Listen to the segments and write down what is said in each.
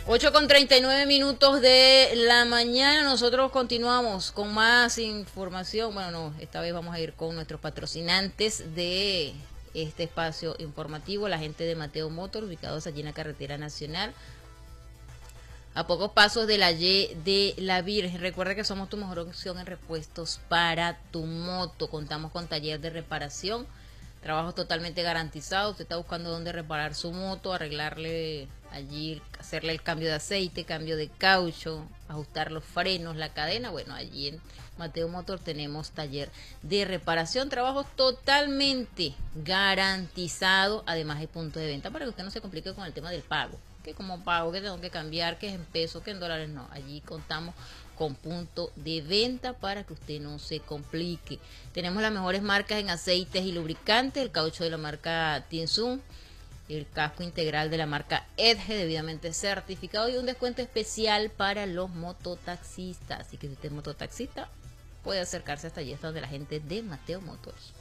8:39 de la mañana. Nosotros continuamos con más información. Bueno, no, esta vez vamos a ir con nuestros patrocinantes de este espacio informativo, la gente de Mateo Motor, ubicados allí en la carretera nacional, a pocos pasos de la Y de la Virgen. Recuerda que somos tu mejor opción en repuestos para tu moto. Contamos con taller de reparación, trabajos totalmente garantizados. Usted está buscando dónde reparar su moto, arreglarle allí, hacerle el cambio de aceite, cambio de caucho, ajustar los frenos, la cadena. Bueno, allí en Mateo Motor tenemos taller de reparación, trabajos totalmente garantizados. Además hay punto de venta para que usted no se complique con el tema del pago. Que como pago, que tengo que cambiar, que es en pesos, que en dólares, no. Allí contamos con punto de venta para que usted no se complique. Tenemos las mejores marcas en aceites y lubricantes, el caucho de la marca Tinsun, el casco integral de la marca Edge, debidamente certificado, y un descuento especial para los mototaxistas. Así que si usted es mototaxista, puede acercarse hasta allí, hasta donde la gente de Mateo Motors.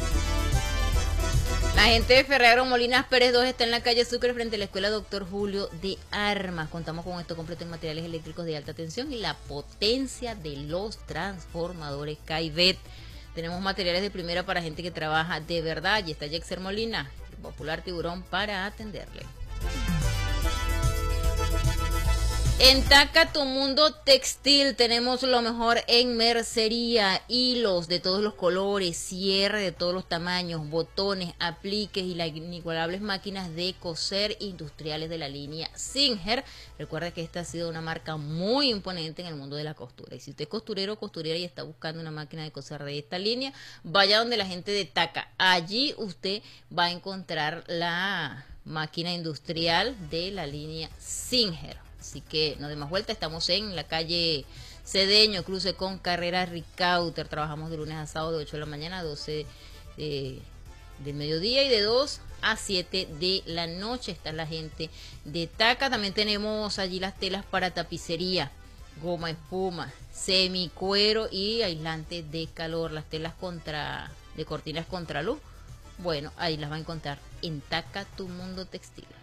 La gente de Ferrero Molinas Pérez 2 está en la calle Sucre frente a la escuela Dr. Julio de Armas. Contamos con esto completo en materiales eléctricos de alta tensión y la potencia de los transformadores Caivet. Tenemos materiales de primera para gente que trabaja de verdad. Y está Jexer Molina, el popular tiburón, para atenderle. En Taca Tu Mundo Textil tenemos lo mejor en mercería, hilos de todos los colores, cierre de todos los tamaños, botones, apliques y las inigualables máquinas de coser industriales de la línea Singer. Recuerda que esta ha sido una marca muy imponente en el mundo de la costura. Y si usted es costurero o costurera y está buscando una máquina de coser de esta línea, vaya donde la gente de Taca. Allí usted va a encontrar la máquina industrial de la línea Singer. Así que no dé más vuelta, estamos en la calle Cedeño, cruce con carrera Ricauter. Trabajamos de lunes a sábado de 8 de la mañana a 12 del mediodía y de 2 a 7 de la noche. Está la gente de Taca. También tenemos allí las telas para tapicería, goma espuma, semicuero y aislante de calor. Las telas de cortinas contra luz. Bueno, ahí las va a encontrar en Taca Tu Mundo Textil.